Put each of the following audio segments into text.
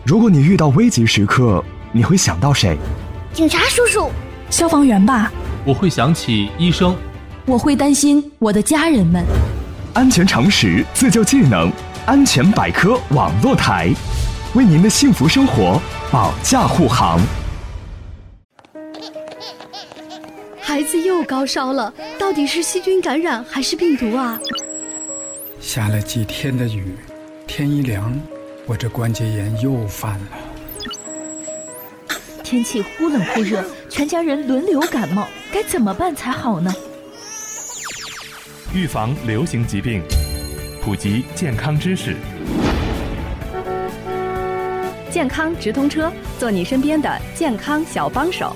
如果你遇到危急时刻，你会想到谁？ 警察叔叔， 消防员吧。 我会想起医生。 我会担心我的家人们。 安全常识，自救技能，安全百科网络台，为您的幸福生活保驾护航。 孩子又高烧了，到底是细菌感染还是病毒啊？ 下了几天的雨，天一凉，我这关节炎又犯了。 天气忽冷忽热，全家人轮流感冒，该怎么办才好呢？ 预防流行疾病，普及健康知识。 健康直通车，做你身边的健康小帮手。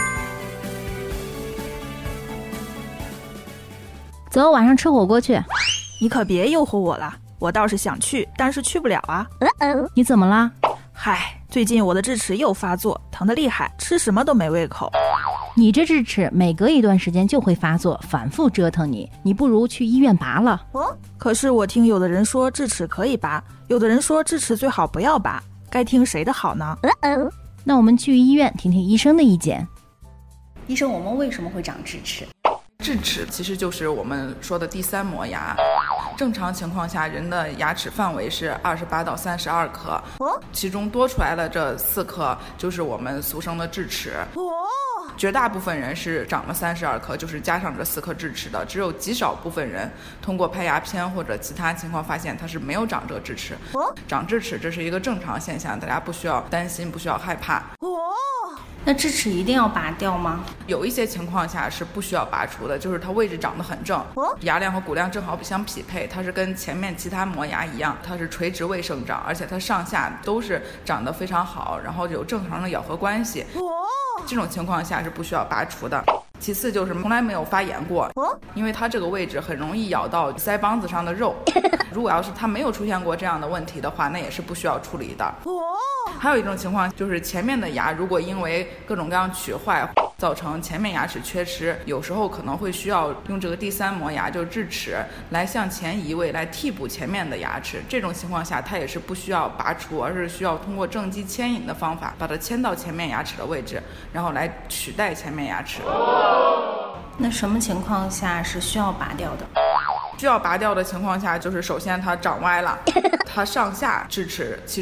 走，晚上吃火锅去。 你可别诱惑我了，我倒是想去，但是去不了啊。 你怎么啦？ 嗨，最近我的智齿又发作，疼得厉害，吃什么都没胃口。 你这智齿每隔一段时间就会发作，反复折腾你，你不如去医院拔了。 可是我听有的人说智齿可以拔，有的人说智齿最好不要拔，该听谁的好呢？ 那我们去医院听听医生的意见。 医生，我们为什么会长智齿？ 智齿其实就是我们说的第三磨牙。正常情况下，人的牙齿范围是28到32颗，其中多出来的这4颗就是我们俗称的智齿。绝大部分人是长了32颗，就是加上这4颗智齿的，只有极少部分人通过拍牙片或者其他情况发现它是没有长这个智齿。长智齿这是一个正常现象，大家不需要担心，不需要害怕。 那智齿一定要拔掉吗？ 有一些情况下是不需要拔除的，就是它位置长得很正，牙梁和骨梁正好相匹配，它是跟前面其他磨牙一样，它是垂直位生长，而且它上下都是长得非常好，然后有正常的咬合关系。这种情况下是不需要拔除的。其次就是从来没有发炎过，因为它这个位置很容易咬到腮帮子上的肉。如果要是它没有出现过这样的问题的话，那也是不需要处理的。还有一种情况就是前面的牙如果因为各种各样龋坏造成前面牙齿缺失，有时候可能会需要用这个第三磨牙，就是智齿来向前移位，来替补前面的牙齿。这种情况下它也是不需要拔除，而是需要通过正畸牵引的方法把它牵到前面牙齿的位置，然后来取代前面牙齿。 那什么情况下是需要拔掉的？ 需要拔掉的情况下，就是首先它长歪了，它上下智齿其实